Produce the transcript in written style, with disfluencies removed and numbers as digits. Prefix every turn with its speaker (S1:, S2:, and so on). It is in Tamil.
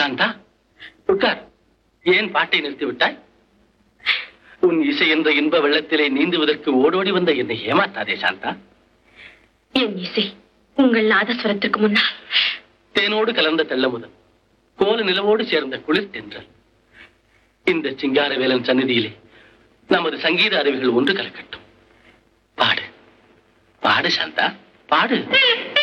S1: சாந்தா, உட்கார். ஏன் பாட்டை நிறுத்திவிட்டாய்? உன் இசை என்ற இன்ப வெள்ளத்திலே நீந்துவதற்கு ஓடோடி வந்த என்னை ஏமாத்தாதே சாந்தா.
S2: என் இசை உங்கள் நாதஸ்வரத்திற்கு முன்னால்
S1: தேனோடு கலந்த தெள்ளமுதல், கோல நிலவோடு சேர்ந்த குளிர் தென்றல். இந்த சிங்காரவேலன் சந்நிதியிலே நமது சங்கீத அறிவுகள் ஒன்று கலக்கட்டும். பாடு பாடு சாந்தா, பாடு.